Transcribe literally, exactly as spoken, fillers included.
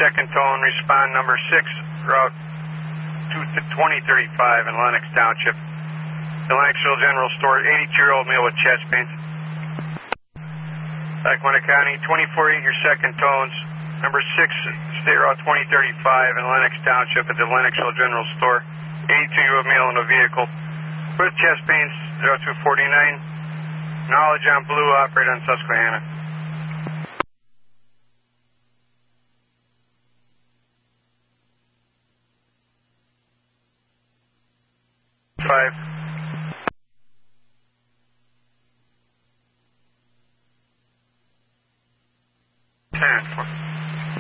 second tone, respond number six, route twenty thirty-five in Lennox Township. The Lennoxville General Store, eighty-two-year-old male with chest pains. Lackawanna County, twenty-four eight, your second tones, number six, State Route twenty thirty-five in Lennox Township at the Lennoxville General Store, eighty-two-year-old male in a vehicle with chest pains, zero two forty-nine. Knowledge on Blue, operate on Susquehanna. Five.